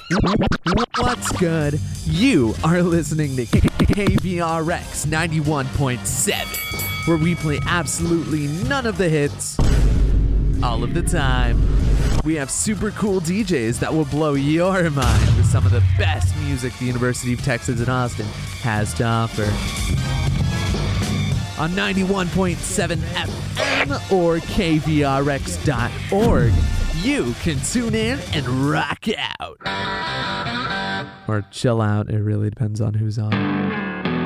What's good? You are listening to KVRX 91.7, where we play absolutely none of the hits all of the time. We have super cool DJs that will blow your mind with some of the best music the University of Texas at Austin has to offer. On 91.7 FM or KVRX.org, you can tune in and rock out. Or chill out. It really depends on who's on.